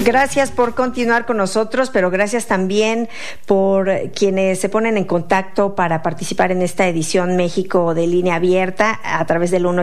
Gracias por continuar con nosotros, pero gracias también por quienes se ponen en contacto para participar en esta edición México de Línea Abierta a través del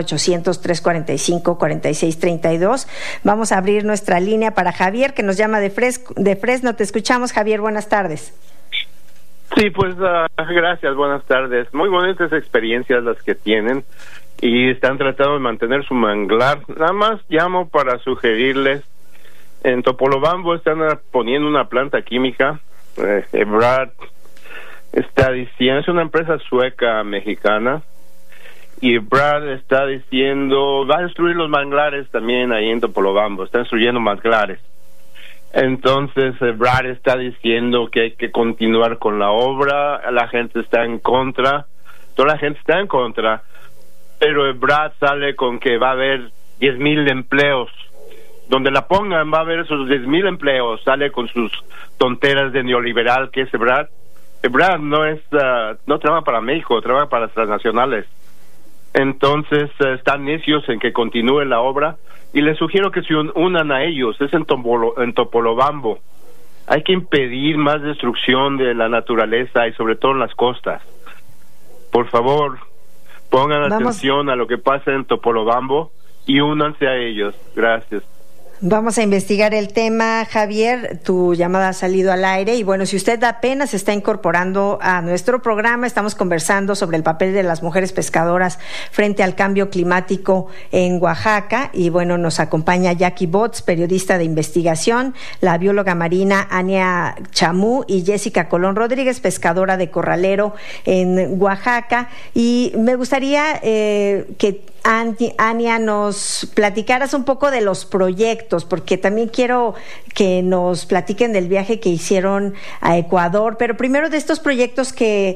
1-800-345-4632. Vamos a abrir nuestra línea para Javier, que nos llama de Fresno. Te escuchamos, Javier. Buenas tardes. Sí, pues gracias, buenas tardes. Muy bonitas experiencias las que tienen y están tratando de mantener su manglar. Nada más llamo para sugerirles, en Topolobambo están poniendo una planta química. Brad está diciendo, es una empresa sueca mexicana, y Brad está diciendo, va a destruir los manglares también ahí en Topolobambo, está destruyendo manglares. Entonces Brad está diciendo que hay que continuar con la obra, la gente está en contra, toda la gente está en contra, pero Brad sale con que va a haber 10,000 empleos. Donde la pongan va a haber esos 10,000 empleos. Sale con sus tonteras de neoliberal que es Brad. Brad no trabaja para México, trabaja para las transnacionales. Entonces están necios en que continúe la obra, y les sugiero que se unan a ellos. Es en Topolobambo. Hay que impedir más destrucción de la naturaleza y sobre todo en las costas. Por favor, pongan atención a lo que pasa en Topolobambo y únanse a ellos. Gracias. Vamos a investigar el tema, Javier. Tu llamada ha salido al aire y bueno, si usted apenas se está incorporando a nuestro programa, estamos conversando sobre el papel de las mujeres pescadoras frente al cambio climático en Oaxaca, y bueno, nos acompaña Jackie Botz, periodista de investigación, la bióloga marina Ania Chamú y Jessica Colón Rodríguez, pescadora de corralero en Oaxaca. Y me gustaría que Ania, nos platicaras un poco de los proyectos, porque también quiero que nos platiquen del viaje que hicieron a Ecuador, pero primero de estos proyectos que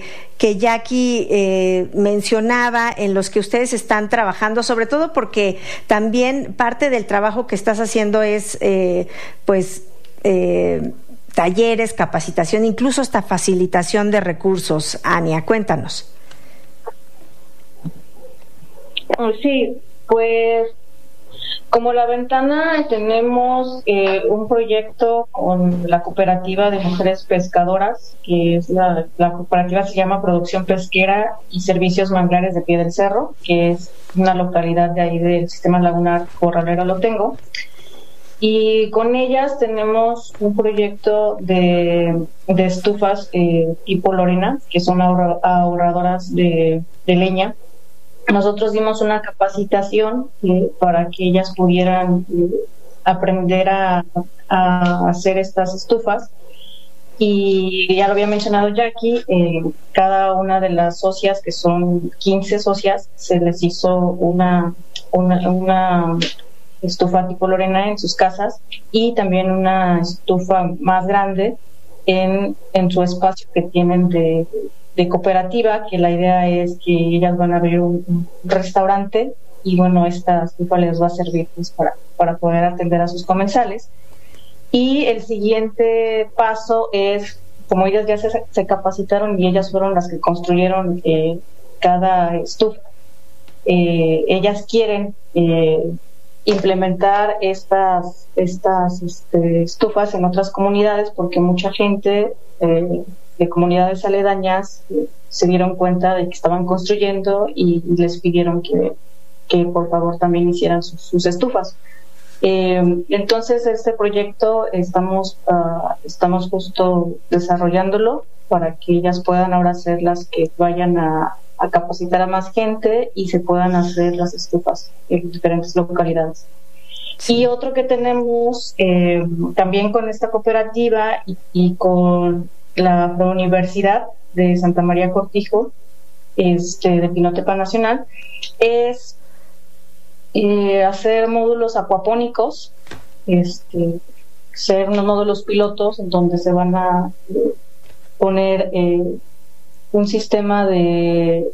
Jackie mencionaba, en los que ustedes están trabajando, sobre todo porque también parte del trabajo que estás haciendo es talleres, capacitación, incluso hasta facilitación de recursos. Ania, cuéntanos. Sí, pues como La Ventana tenemos un proyecto con la cooperativa de mujeres pescadoras, que es la cooperativa se llama Producción Pesquera y Servicios Manglares de Pie del Cerro, que es una localidad de ahí del sistema lagunar corralero Lotengo, y con ellas tenemos un proyecto de estufas tipo Lorena, que son ahorradoras de leña. Nosotros dimos una capacitación para que ellas pudieran aprender a hacer estas estufas, y ya lo había mencionado Jackie, cada una de las socias, que son 15 socias, se les hizo una estufa tipo Lorena en sus casas, y también una estufa más grande en su espacio que tienen de cooperativa, que la idea es que ellas van a abrir un restaurante, y bueno, esta estufa les va a servir pues para poder atender a sus comensales. Y el siguiente paso es, como ellas ya se capacitaron y ellas fueron las que construyeron cada estufa, ellas quieren implementar estas estufas en otras comunidades, porque mucha gente de comunidades aledañas se dieron cuenta de que estaban construyendo y les pidieron que por favor también hicieran sus estufas. Entonces este proyecto estamos justo desarrollándolo para que ellas puedan ahora ser las que vayan a capacitar a más gente y se puedan hacer las estufas en diferentes localidades. Y otro que tenemos también con esta cooperativa y con la Universidad de Santa María Cortijo, de Pinotepa Nacional, es hacer módulos acuapónicos, ser unos módulos pilotos en donde se van a poner un sistema de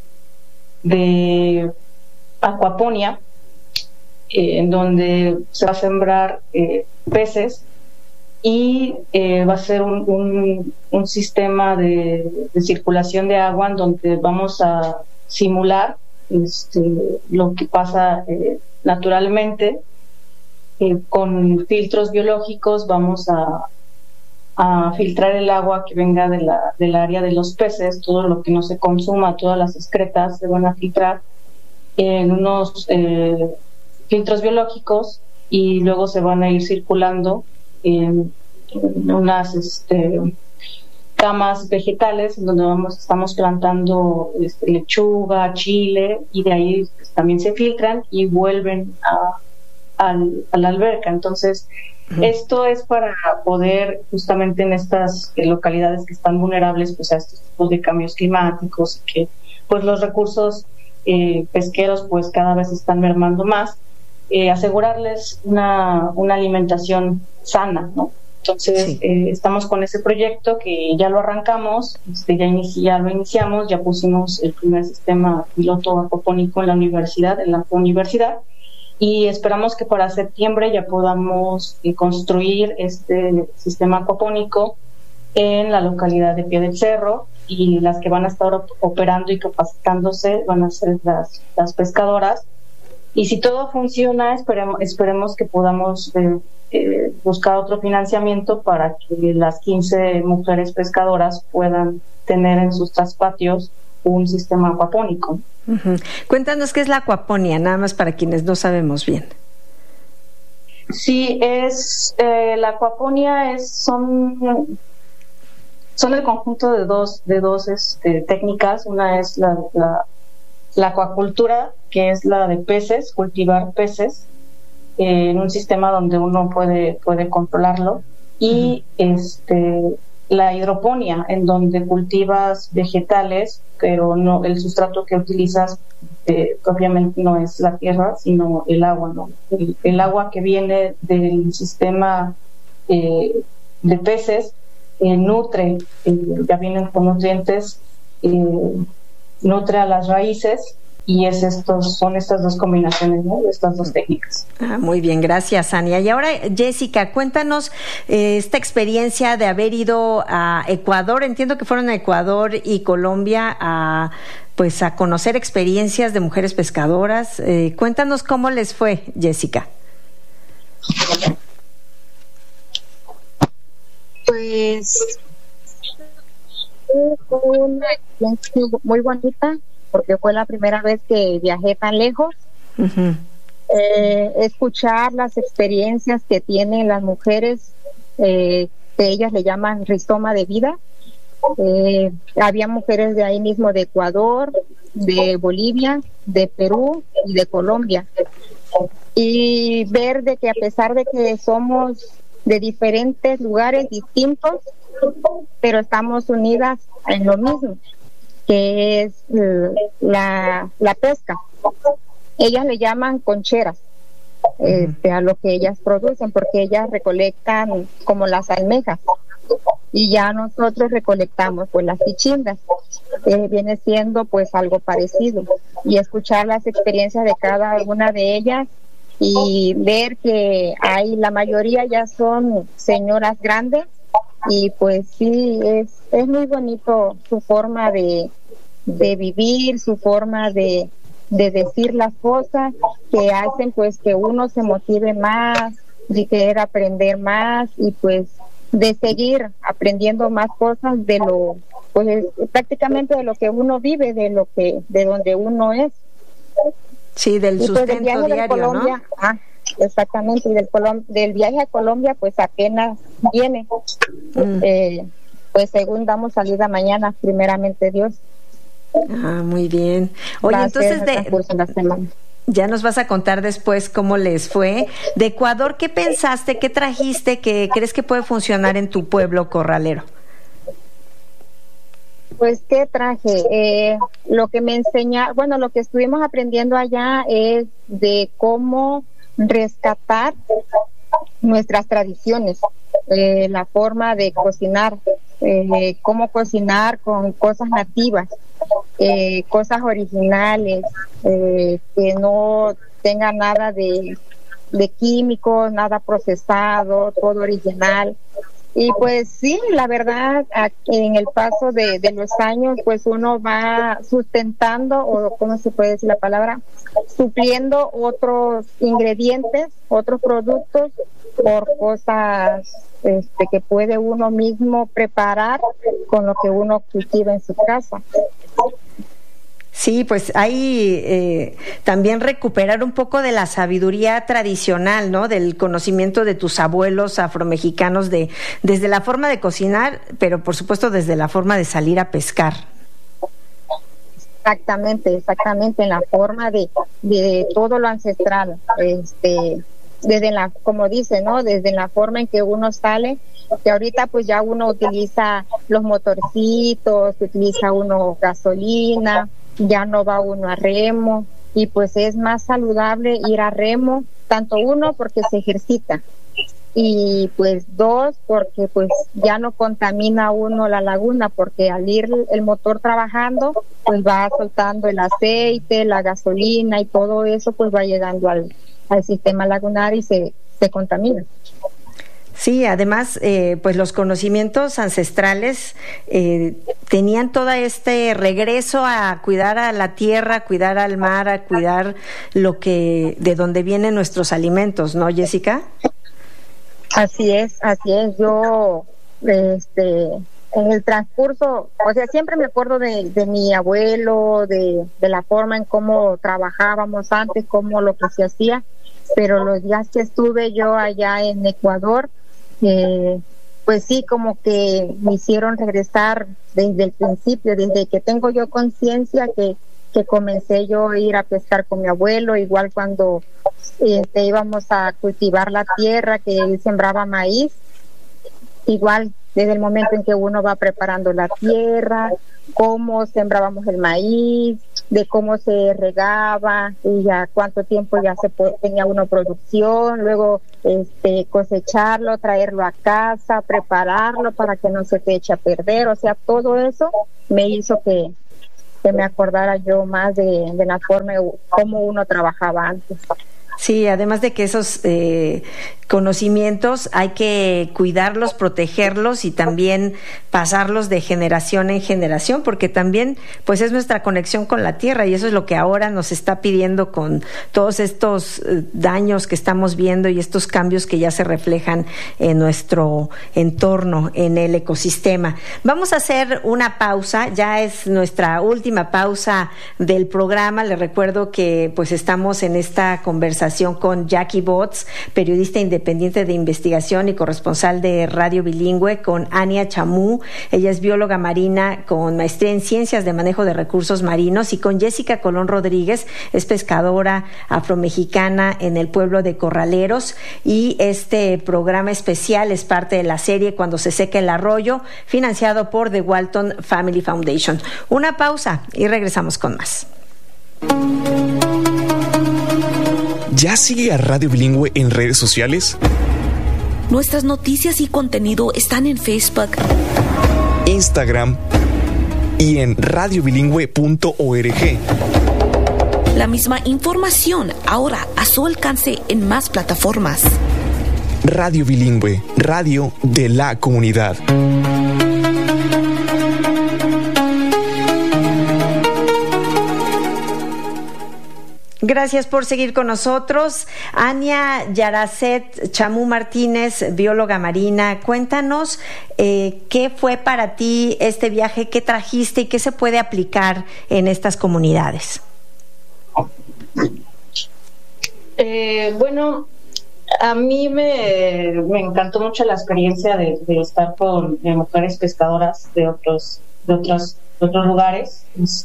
acuaponía, en donde se va a sembrar peces, y va a ser un sistema de circulación de agua en donde vamos a simular lo que pasa naturalmente con filtros biológicos vamos a filtrar el agua que venga del área de los peces. Todo lo que no se consuma, todas las excretas se van a filtrar en unos filtros biológicos y luego se van a ir circulando en unas camas vegetales en donde estamos plantando lechuga, chile, y de ahí pues, también se filtran y vuelven a la alberca. Entonces, esto es para poder justamente en estas localidades que están vulnerables pues a estos tipos de cambios climáticos, que pues los recursos pesqueros pues cada vez están mermando más, asegurarles una alimentación sana, ¿no? Entonces, sí. Estamos con ese proyecto que ya lo arrancamos, ya lo iniciamos, ya pusimos el primer sistema piloto acuapónico en la universidad, y esperamos que para septiembre ya podamos construir este sistema acuapónico en la localidad de Pie del Cerro, y las que van a estar operando y capacitándose van a ser las pescadoras. Y si todo funciona, esperemos que podamos buscar otro financiamiento para que las 15 mujeres pescadoras puedan tener en sus traspatios un sistema acuapónico. Uh-huh. Cuéntanos qué es la acuaponía, nada más para quienes no sabemos bien. Sí, la acuaponía son el conjunto de dos técnicas. Una es la acuacultura, que es la de peces, cultivar peces en un sistema donde uno puede controlarlo, y la hidroponía, en donde cultivas vegetales, pero no, el sustrato que utilizas propiamente no es la tierra, sino el agua, ¿no? El agua que viene del sistema de peces nutre, ya vienen con nutrientes, nutre a las raíces, y son estas dos combinaciones, ¿no? Estas dos técnicas. Muy bien, gracias, Ania. Y ahora, Jessica, cuéntanos esta experiencia de haber ido a Ecuador. Entiendo que fueron a Ecuador y Colombia a conocer experiencias de mujeres pescadoras. Cuéntanos cómo les fue, Jessica. Pues fue una experiencia muy bonita, porque fue la primera vez que viajé tan lejos. Uh-huh. Escuchar las experiencias que tienen las mujeres, que ellas le llaman rizoma de vida. Había mujeres de ahí mismo, de Ecuador, de Bolivia, de Perú y de Colombia. Y ver de que a pesar de que somos de diferentes lugares distintos, pero estamos unidas en lo mismo, que es la pesca. Ellas le llaman concheras a lo que ellas producen, porque ellas recolectan como las almejas, y ya nosotros recolectamos pues las pichingas. Viene siendo pues algo parecido, y escuchar las experiencias de cada una de ellas y ver que la mayoría ya son señoras grandes, y pues sí, es muy bonito su forma de vivir, su forma de decir las cosas, que hacen pues que uno se motive más, de querer aprender más, y pues de seguir aprendiendo más cosas de prácticamente de lo que uno vive, de donde uno es. Sí, del sustento pues, diario, Colombia, ¿no? Exactamente, y del viaje a Colombia pues apenas viene. Pues según damos salida mañana, primeramente Dios. Muy bien. Oye, entonces ya nos vas a contar después cómo les fue. De Ecuador, ¿qué pensaste, qué trajiste, que crees que puede funcionar en tu pueblo corralero? Pues, ¿qué traje? Lo que me lo que estuvimos aprendiendo allá es de cómo rescatar nuestras tradiciones, la forma de cocinar, cómo cocinar con cosas nativas, cosas originales, que no tenga nada de químicos, nada procesado, todo original. Y pues sí, la verdad, en el paso de los años, pues uno va sustentando, o ¿cómo se puede decir la palabra? Supliendo otros ingredientes, otros productos por cosas que puede uno mismo preparar con lo que uno cultiva en su casa. Sí, pues hay también recuperar un poco de la sabiduría tradicional, ¿no? Del conocimiento de tus abuelos afromexicanos, desde la forma de cocinar, pero por supuesto desde la forma de salir a pescar. Exactamente, en la forma de todo lo ancestral, desde la, como dice, ¿no? Desde la forma en que uno sale, que ahorita pues ya uno utiliza los motorcitos, utiliza uno gasolina, ya no va uno a remo, y pues es más saludable ir a remo, tanto uno porque se ejercita, y pues dos porque pues ya no contamina uno la laguna, porque al ir el motor trabajando pues va soltando el aceite, la gasolina y todo eso pues va llegando al sistema lagunar y se contamina. Sí, además, pues los conocimientos ancestrales tenían todo este regreso a cuidar a la tierra, a cuidar al mar, a cuidar de donde vienen nuestros alimentos, ¿no, Jessica? Así es. Yo, en el transcurso, o sea, siempre me acuerdo de mi abuelo, de la forma en cómo trabajábamos antes, cómo lo que se hacía, pero los días que estuve yo allá en Ecuador, pues sí, como que me hicieron regresar desde el principio, desde que tengo yo conciencia que comencé yo a ir a pescar con mi abuelo, igual cuando íbamos a cultivar la tierra, que él sembraba maíz, igual desde el momento en que uno va preparando la tierra, cómo sembrábamos el maíz, de cómo se regaba y ya cuánto tiempo ya tenía uno producción, luego cosecharlo, traerlo a casa, prepararlo para que no se te eche a perder, o sea, todo eso me hizo que me acordara yo más de la forma como uno trabajaba antes. Sí, además de que esos conocimientos hay que cuidarlos, protegerlos y también pasarlos de generación en generación, porque también pues es nuestra conexión con la tierra, y eso es lo que ahora nos está pidiendo con todos estos daños que estamos viendo y estos cambios que ya se reflejan en nuestro entorno, en el ecosistema. Vamos a hacer una pausa, ya es nuestra última pausa del programa. Les recuerdo que pues estamos en esta conversación con Jackie Botts, periodista independiente de investigación y corresponsal de Radio Bilingüe, con Ania Chamú, ella es bióloga marina con maestría en ciencias de manejo de recursos marinos, y con Jessica Colón Rodríguez, es pescadora afromexicana en el pueblo de Corraleros, y este programa especial es parte de la serie Cuando se seca el arroyo, financiado por The Walton Family Foundation. Una pausa y regresamos con más. ¿Ya sigue a Radio Bilingüe en redes sociales? Nuestras noticias y contenido están en Facebook, Instagram y en radiobilingüe.org. La misma información ahora a su alcance en más plataformas. Radio Bilingüe, radio de la comunidad. Gracias por seguir con nosotros. Ania Yaracet Chamú Martínez, bióloga marina, cuéntanos qué fue para ti este viaje, qué trajiste y qué se puede aplicar en estas comunidades. Bueno, a mí me encantó mucho la experiencia de estar con mujeres pescadoras de otros lugares,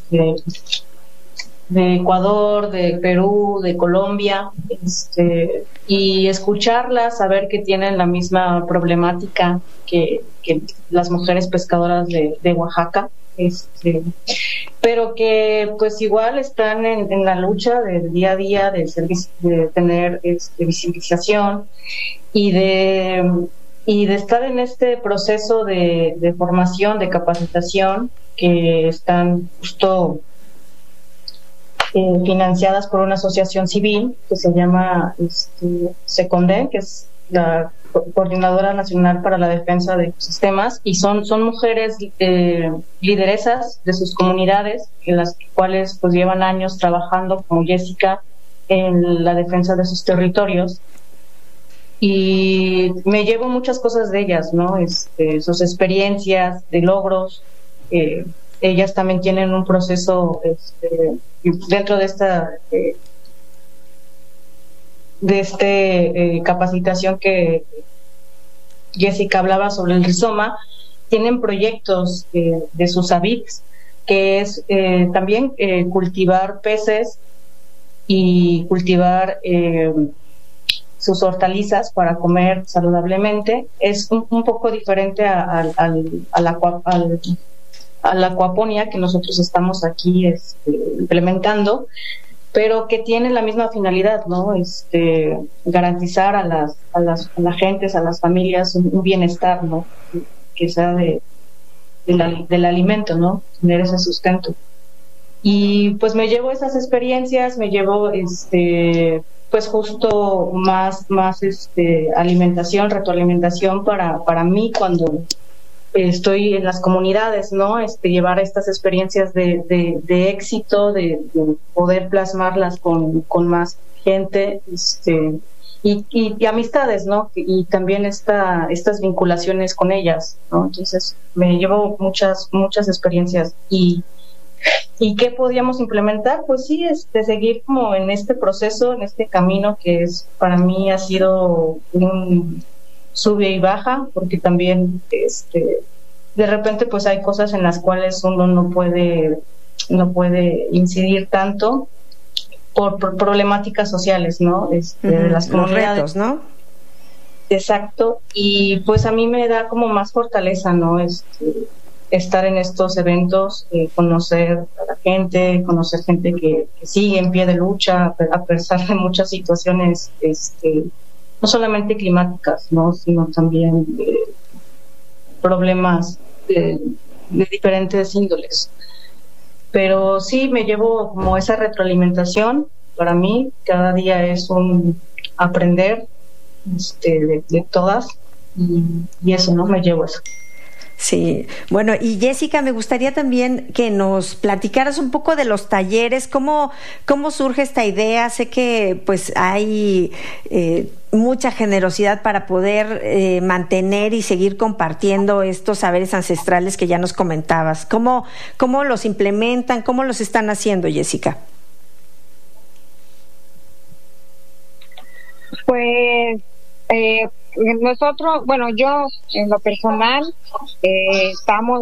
de Ecuador, de Perú, de Colombia, y escucharlas, saber que tienen la misma problemática que las mujeres pescadoras de Oaxaca, pero que pues igual están en la lucha del día a día de tener visibilización y de estar en este proceso de formación, de capacitación, que están justo financiadas por una asociación civil que se llama SECONDE, que es la Coordinadora Nacional para la Defensa de Ecosistemas, y son mujeres lideresas de sus comunidades, en las cuales pues llevan años trabajando, como Jessica, en la defensa de sus territorios. Y me llevo muchas cosas de ellas, ¿no? Sus experiencias, de logros. Ellas también tienen un proceso dentro de esta capacitación que Jessica hablaba sobre el rizoma. Tienen proyectos de sus AVIPs, que es también cultivar peces y cultivar sus hortalizas para comer saludablemente. Es un poco diferente a la acuaponía que nosotros estamos aquí implementando, pero que tiene la misma finalidad, ¿no? Garantizar a las gentes, a las familias un bienestar, ¿no? Que sea del alimento, ¿no? Tener ese sustento. Y pues me llevo esas experiencias, me llevo pues justo más alimentación, retroalimentación para mí cuando estoy en las comunidades, ¿no? Llevar estas experiencias de éxito, de poder plasmarlas con más gente, y amistades, ¿no? Y también estas vinculaciones con ellas, ¿no? Entonces me llevo muchas experiencias. ¿Y qué podíamos implementar? Pues sí, seguir como en este proceso, en este camino que para mí ha sido un sube y baja, porque también de repente pues hay cosas en las cuales uno no puede incidir tanto por problemáticas sociales, ¿no? De las comunidades, los retos, ¿no? Exacto. Y pues a mí me da como más fortaleza, ¿no? Estar en estos eventos, conocer a la gente, conocer gente que sigue en pie de lucha a pesar de muchas situaciones, no solamente climáticas, ¿no? Sino también problemas de diferentes índoles. Pero sí me llevo como esa retroalimentación. Para mí cada día es un aprender de todas, y eso, ¿no? Me llevo eso. Sí, bueno, y Jessica, me gustaría también que nos platicaras un poco de los talleres, cómo surge esta idea. Sé que pues hay mucha generosidad para poder mantener y seguir compartiendo estos saberes ancestrales que ya nos comentabas. ¿Cómo los implementan? ¿Cómo los están haciendo, Jessica? Pues nosotros, bueno, yo en lo personal estamos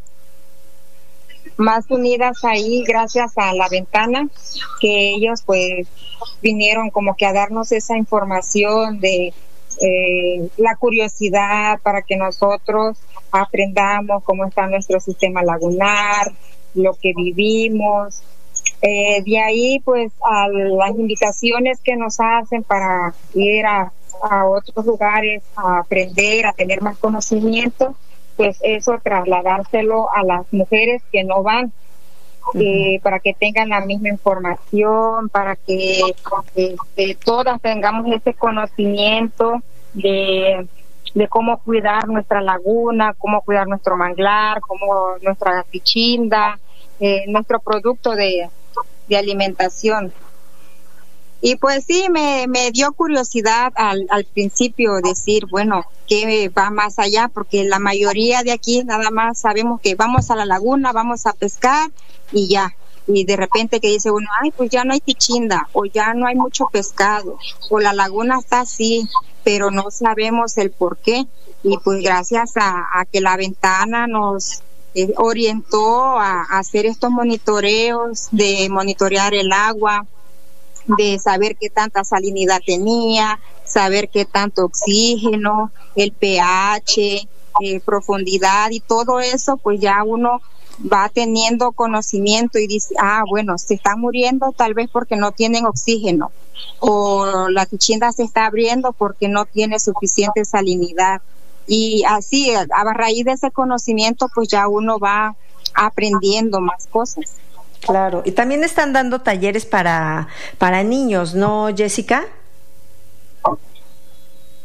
más unidas ahí gracias a La Ventana, que ellos pues vinieron como que a darnos esa información de la curiosidad para que nosotros aprendamos cómo está nuestro sistema lagunar, lo que vivimos. De ahí pues a las invitaciones que nos hacen para ir a otros lugares a aprender, a tener más conocimiento, pues eso trasladárselo a las mujeres que no van, para que tengan la misma información, para que todas tengamos ese conocimiento de cómo cuidar nuestra laguna, cómo cuidar nuestro manglar, cómo nuestra pichinda, nuestro producto de alimentación. Y pues sí, me dio curiosidad al principio decir, bueno, ¿qué va más allá? Porque la mayoría de aquí nada más sabemos que vamos a la laguna, vamos a pescar y ya. Y de repente que dice uno, ay, pues ya no hay pichinda, o ya no hay mucho pescado, o la laguna está así, pero no sabemos el por qué. Y pues gracias a que La Ventana nos orientó a hacer estos monitoreos, de monitorear el agua, de saber qué tanta salinidad tenía, saber qué tanto oxígeno, el pH, profundidad y todo eso, pues ya uno va teniendo conocimiento y dice, bueno, se están muriendo tal vez porque no tienen oxígeno, o la pichinda se está abriendo porque no tiene suficiente salinidad. Y así, a raíz de ese conocimiento, pues ya uno va aprendiendo más cosas. Claro, y también están dando talleres para niños, ¿no, Jessica?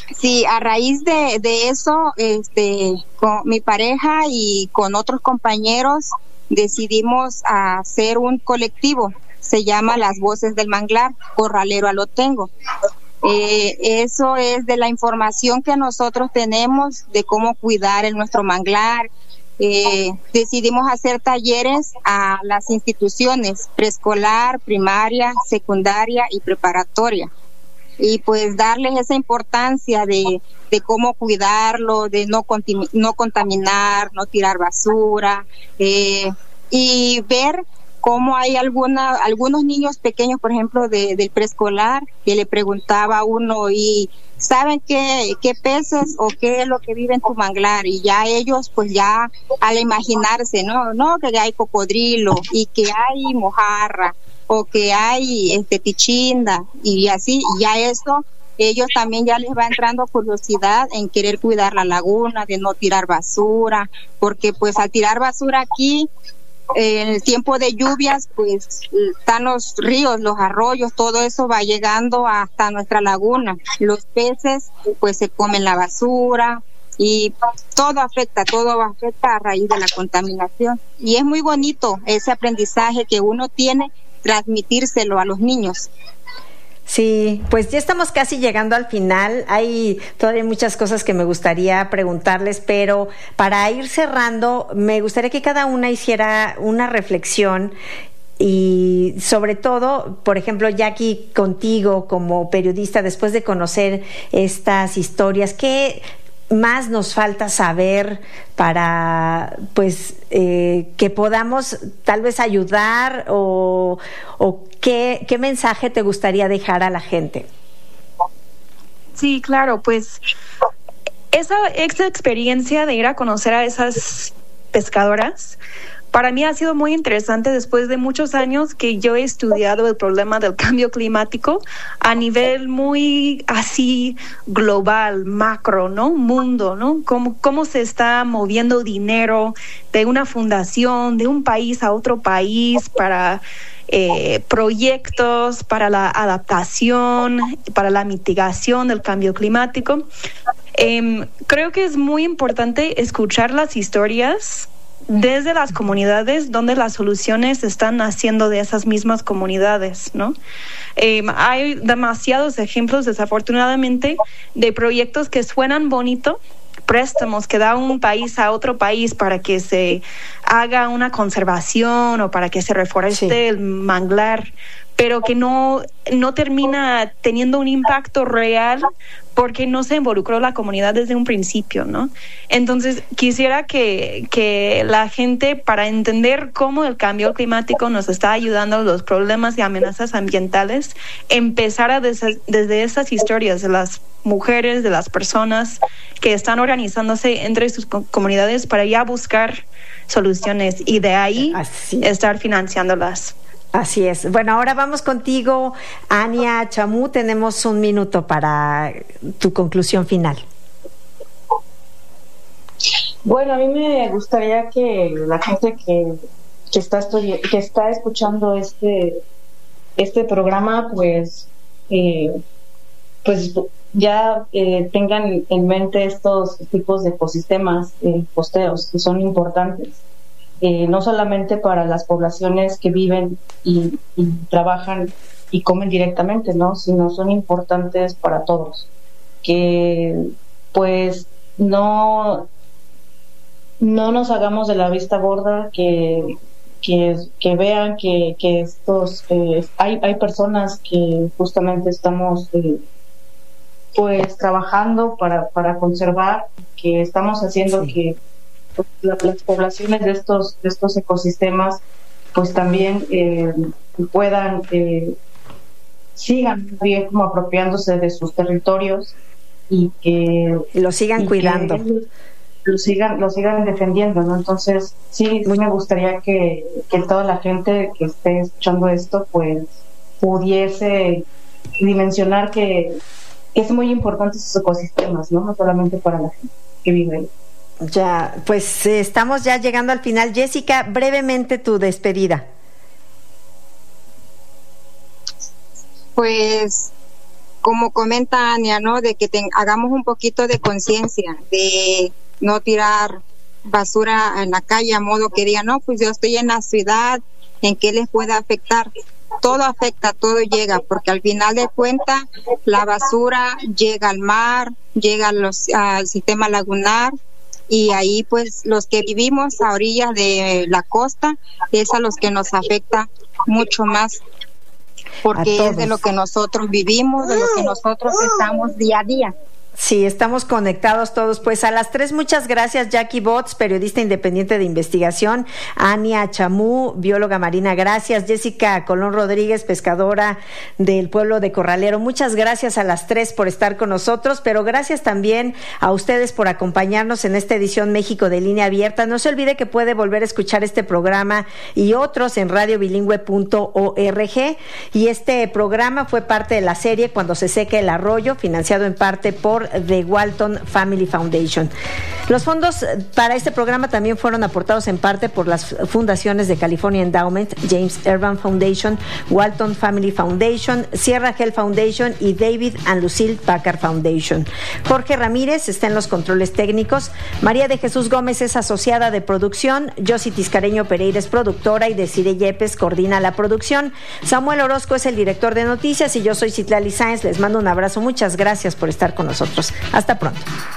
Sí, a raíz de eso, con mi pareja y con otros compañeros decidimos hacer un colectivo. Se llama Las Voces del Manglar, Corralero Alotengo. Eso es de la información que nosotros tenemos de cómo cuidar nuestro manglar. Decidimos hacer talleres a las instituciones preescolar, primaria, secundaria y preparatoria. Y pues darles esa importancia de cómo cuidarlo, de no contaminar, no tirar basura, y ver cómo hay algunos niños pequeños, por ejemplo, del preescolar, que le preguntaba a uno, y ¿saben qué peces o qué es lo que vive en tu manglar? Y ya ellos, pues ya al imaginarse, no, que hay cocodrilo y que hay mojarra o que hay tichinda, y así, ya eso, ellos también ya les va entrando curiosidad en querer cuidar la laguna, de no tirar basura, porque pues al tirar basura aquí, en el tiempo de lluvias, pues están los ríos, los arroyos, todo eso va llegando hasta nuestra laguna. Los peces pues se comen la basura y todo afecta a raíz de la contaminación. Y es muy bonito ese aprendizaje que uno tiene, transmitírselo a los niños. Sí, pues ya estamos casi llegando al final. Hay todavía muchas cosas que me gustaría preguntarles, pero para ir cerrando, me gustaría que cada una hiciera una reflexión. Y sobre todo, por ejemplo, Jackie, contigo como periodista, después de conocer estas historias, ¿qué más nos falta saber para pues que podamos tal vez ayudar o qué mensaje te gustaría dejar a la gente? Sí, claro, pues esa experiencia de ir a conocer a esas pescadoras para mí ha sido muy interesante después de muchos años que yo he estudiado el problema del cambio climático a nivel muy así global, macro, ¿no? Mundo, ¿no? Cómo se está moviendo dinero de una fundación, de un país a otro país para proyectos para la adaptación, para la mitigación del cambio climático. Creo que es muy importante escuchar las historias desde las comunidades donde las soluciones están naciendo de esas mismas comunidades, ¿no? Hay demasiados ejemplos, desafortunadamente, de proyectos que suenan bonito, préstamos que da un país a otro país para que se haga una conservación o para que se reforeste el manglar, pero que no termina teniendo un impacto real porque no se involucró la comunidad desde un principio, ¿no? Entonces, quisiera que la gente, para entender cómo el cambio climático nos está ayudando a los problemas y amenazas ambientales, empezara desde esas historias de las mujeres, de las personas que están organizándose entre sus comunidades para ya buscar soluciones y de ahí estar financiándolas. Así es. Bueno, ahora vamos contigo, Ania Chamú. Tenemos un minuto para tu conclusión final. Bueno, a mí me gustaría que la gente que está escuchando este programa, pues ya tengan en mente estos tipos de ecosistemas costeros que son importantes. No solamente para las poblaciones que viven y trabajan y comen directamente, ¿no? Sino son importantes para todos. Que pues no nos hagamos de la vista gorda, que vean que estos hay personas que justamente estamos pues trabajando para conservar, que estamos haciendo que las poblaciones de estos ecosistemas pues también puedan sigan bien como apropiándose de sus territorios y que lo sigan cuidando, lo sigan defendiendo, ¿no? Entonces sí me gustaría que toda la gente que esté escuchando esto pues pudiese dimensionar que es muy importante esos ecosistemas, no solamente para la gente que vive ahí. Ya, pues estamos ya llegando al final. Jessica, brevemente tu despedida. Pues como comenta Ania, ¿no? De que hagamos un poquito de conciencia, de no tirar basura en la calle a modo que digan, no, pues yo estoy en la ciudad, ¿en qué les puede afectar? Todo afecta, todo llega, porque al final de cuentas la basura llega al mar, llega al sistema lagunar, y ahí pues los que vivimos a orillas de la costa es a los que nos afecta mucho más, porque es de lo que nosotros vivimos, de lo que nosotros estamos día a día. Sí, estamos conectados todos. Pues a las 3, muchas gracias, Jackie Botts, periodista independiente de investigación, Ania Chamú, bióloga marina, gracias, Jessica Colón Rodríguez, pescadora del pueblo de Corralero, muchas gracias a las 3 por estar con nosotros, pero gracias también a ustedes por acompañarnos en esta edición México de Línea Abierta. No se olvide que puede volver a escuchar este programa y otros en radiobilingüe.org, y este programa fue parte de la serie Cuando se seque el arroyo, financiado en parte por The Walton Family Foundation. Los fondos para este programa también fueron aportados en parte por las fundaciones de California Endowment, James Urban Foundation, Walton Family Foundation, Sierra Health Foundation y David and Lucille Packard Foundation. Jorge Ramírez está en los controles técnicos, María de Jesús Gómez es asociada de producción, Josie Tiscareño Pereira es productora y Desiree Yepes coordina la producción. Samuel Orozco es el director de noticias y yo soy Citlali Sáenz. Les mando un abrazo, muchas gracias por estar con nosotros. Hasta pronto.